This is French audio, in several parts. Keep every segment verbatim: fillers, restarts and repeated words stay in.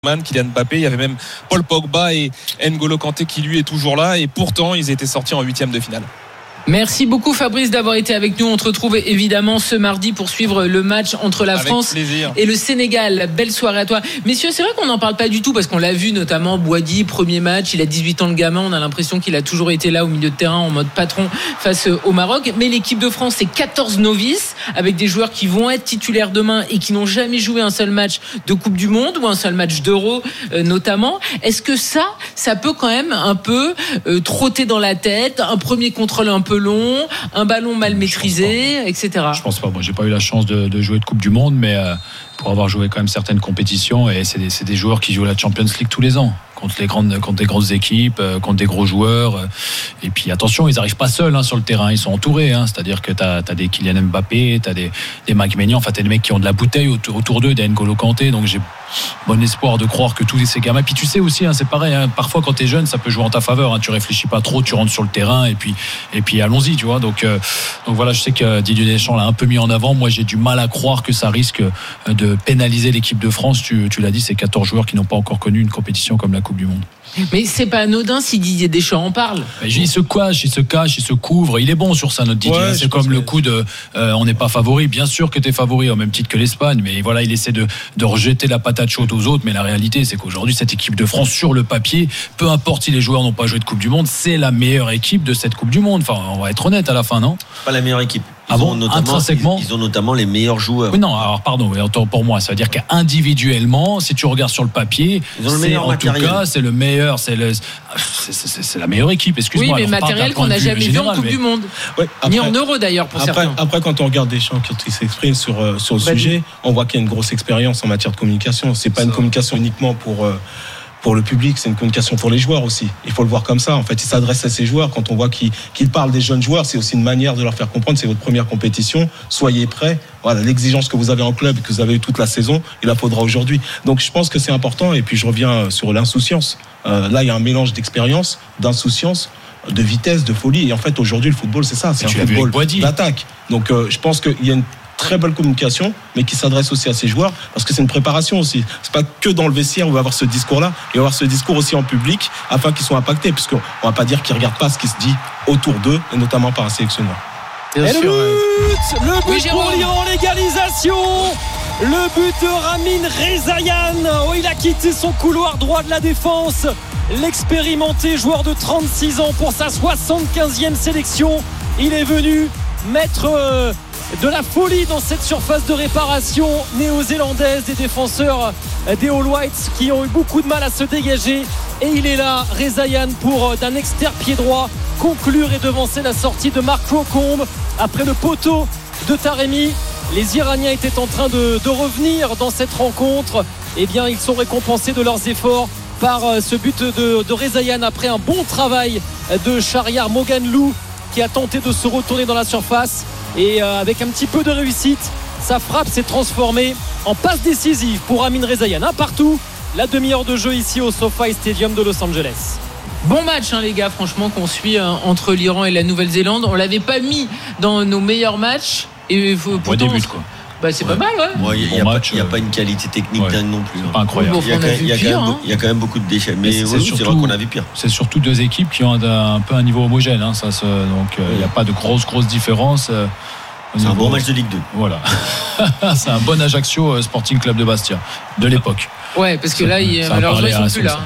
Kylian Mbappé, il y avait même Paul Pogba et N'Golo Kanté qui lui est toujours là, et pourtant ils étaient sortis en huitième de finale. Merci beaucoup Fabrice d'avoir été avec nous. On te retrouve évidemment ce mardi pour suivre le match entre la Avec France plaisir. et le Sénégal. Belle soirée à toi. Messieurs, c'est vrai qu'on n'en parle pas du tout parce qu'on l'a vu notamment Boadi, premier match, il a dix-huit ans le gamin, on a l'impression qu'il a toujours été là au milieu de terrain en mode patron face au Maroc. Mais l'équipe de France, c'est quatorze novices avec des joueurs qui vont être titulaires demain et qui n'ont jamais joué un seul match de Coupe du Monde ou un seul match d'Euro euh, notamment. Est-ce que ça, ça peut quand même un peu euh, trotter dans la tête, un premier contrôle un peu long, un ballon mal maîtrisé, et cetera. Je pense pas. Moi, j'ai pas eu la chance de, de jouer de Coupe du Monde, mais euh, pour avoir joué quand même certaines compétitions, et c'est des, c'est des joueurs qui jouent la Champions League tous les ans. Contre les grandes, contre des grosses équipes, euh, contre des gros joueurs. Euh, et puis attention, ils n'arrivent pas seuls hein, sur le terrain, ils sont entourés. Hein, c'est-à-dire que tu as des Kylian Mbappé, tu as des, des Mike Maignan, enfin tu as des mecs qui ont de la bouteille autour, autour d'eux, des N'Golo Kanté. Donc j'ai bon espoir de croire que tous ces gamins. Et puis tu sais aussi, hein, c'est pareil, hein, parfois quand tu es jeune, ça peut jouer en ta faveur. Hein, tu réfléchis pas trop, tu rentres sur le terrain et puis, et puis allons-y, tu vois. Donc, euh, donc voilà, je sais que Didier Deschamps l'a un peu mis en avant. Moi, j'ai du mal à croire que ça risque de pénaliser l'équipe de France. Tu, tu l'as dit, c'est quatorze joueurs qui n'ont pas encore connu une compétition comme la Coupe du Monde. Mais c'est pas anodin si Didier Deschamps en parle. Il se cache, il se cache, il se couvre. Il est bon sur ça, notre Didier. Ouais, c'est comme le que... coup de euh, on n'est pas favori. Bien sûr que tu es favori, au même titre que l'Espagne. Mais voilà, il essaie de, de rejeter la patate chaude aux autres. Mais la réalité, c'est qu'aujourd'hui, cette équipe de France, sur le papier, peu importe si les joueurs n'ont pas joué de Coupe du Monde, c'est la meilleure équipe de cette Coupe du Monde. Enfin, on va être honnête à la fin, non ? Pas la meilleure équipe. Ils, ah bon, ont notamment, ils, ils ont notamment les meilleurs joueurs. Oui, non, alors pardon, pour moi, ça veut dire qu'individuellement, si tu regardes sur le papier, ils ont le c'est, meilleur en matériel. tout cas, c'est le meilleur, c'est, le, c'est, c'est, c'est la meilleure équipe. Excuse-moi. Oui, mais alors, matériel qu'on n'a jamais vu en Coupe mais... du Monde, ouais, après, ni en Euro d'ailleurs pour après, certains. Après, quand on regarde Deschamps qui s'exprime sur sur le bah, sujet, on voit qu'il y a une grosse expérience en matière de communication. C'est pas ça. Une communication uniquement pour euh, pour le public, c'est une communication pour les joueurs aussi. Il faut le voir comme ça. En fait, il s'adresse à ses joueurs. Quand on voit qu'il, qu'il parle des jeunes joueurs, c'est aussi une manière de leur faire comprendre, c'est votre première compétition, soyez prêts. Voilà, l'exigence que vous avez en club et que vous avez eu toute la saison, il la faudra aujourd'hui. Donc je pense que c'est important. Et puis je reviens sur l'insouciance. Euh, là, il y a un mélange d'expérience, d'insouciance, de vitesse, de folie. Et en fait, aujourd'hui, le football, c'est ça. C'est et un football d'attaque. Donc euh, je pense qu'il y a une très belle communication, mais qui s'adresse aussi à ses joueurs, parce que c'est une préparation aussi. C'est pas que dans le vestiaire où on va avoir ce discours-là, et on va avoir ce discours aussi en public, afin qu'ils soient impactés, puisqu'on va pas dire qu'ils regardent pas ce qui se dit autour d'eux, et notamment par un sélectionneur. Bien et sûr, le but, le but oui, pour l'Iran, l'égalisation, le but de Ramin Rezaïan. Oh, il a quitté son couloir droit de la défense. L'expérimenté joueur de trente-six ans pour sa soixante-quinzième sélection, il est venu mettre euh, de la folie dans cette surface de réparation néo-zélandaise des défenseurs des All Whites qui ont eu beaucoup de mal à se dégager, et il est là, Rezaïan, pour d'un externe pied droit conclure et devancer la sortie de Marc Locombe après le poteau de Taremi. Les Iraniens étaient en train de, de revenir dans cette rencontre. Eh bien, ils sont récompensés de leurs efforts par ce but de, de Rezaïan après un bon travail de Shahriar Moganlou qui a tenté de se retourner dans la surface, et euh, avec un petit peu de réussite, sa frappe s'est transformée en passe décisive pour Ramin Rezaïan. Un partout, la demi-heure de jeu ici au SoFi Stadium de Los Angeles. Bon match hein, les gars, franchement, qu'on suit hein, entre l'Iran et la Nouvelle-Zélande. On l'avait pas mis dans nos meilleurs matchs, et faut, pourtant, bon début, quoi. Bah, c'est ouais. pas mal, ouais. Il ouais, n'y a, bon a, a pas une qualité technique ouais. dingue non plus. Pas incroyable. Bon, il, y a on a il, y a pire, quand même, hein. il y a quand même beaucoup de déchets. Mais, mais c'est, oui, surtout, c'est vrai qu'on a vu pire. C'est surtout deux équipes qui ont un, un peu un niveau homogène. Hein, ça se, donc il euh, n'y a pas de grosse, grosse différence. Euh, c'est niveau, un bon match de Ligue deux. Voilà. C'est un bon Ajaccio euh, Sporting Club de Bastia de l'époque. Ouais, parce que là, il, malheureusement, ils ne sont plus là.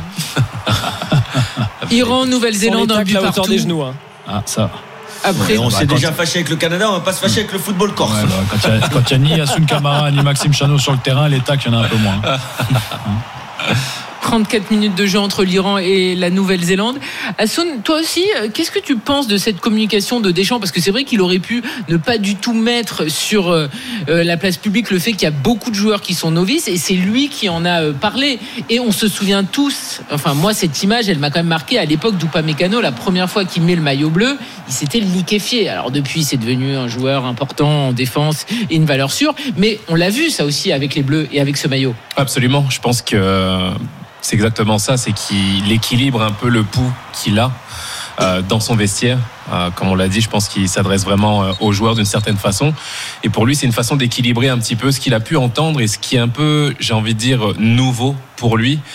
Iran, Nouvelle-Zélande, un but la partout. hauteur des genoux. Hein. Ah, ça. Après, on bah, s'est déjà fâché avec le Canada, on va pas se fâcher avec le football corse. Ouais, bah, quand il n'y a, a ni Hassoun Camara ni Maxime Chanot sur le terrain, les tacs, il y en a un peu moins. trente-quatre minutes de jeu entre l'Iran et la Nouvelle-Zélande. Hassoun, toi aussi, qu'est-ce que tu penses de cette communication de Deschamps ? Parce que c'est vrai qu'il aurait pu ne pas du tout mettre sur euh, la place publique le fait qu'il y a beaucoup de joueurs qui sont novices, et c'est lui qui en a euh, parlé. Et on se souvient tous, enfin moi cette image, elle m'a quand même marqué à l'époque d'Upamecano, la première fois qu'il met le maillot bleu, il s'était liquéfié. Alors depuis, c'est devenu un joueur important en défense et une valeur sûre, mais on l'a vu ça aussi avec les Bleus et avec ce maillot. Absolument, je pense que c'est exactement ça, c'est qu'il équilibre un peu le pouls qu'il a euh, dans son vestiaire. Euh, comme on l'a dit, je pense qu'il s'adresse vraiment euh, aux joueurs d'une certaine façon. Et pour lui, c'est une façon d'équilibrer un petit peu ce qu'il a pu entendre et ce qui est un peu, j'ai envie de dire, nouveau pour lui.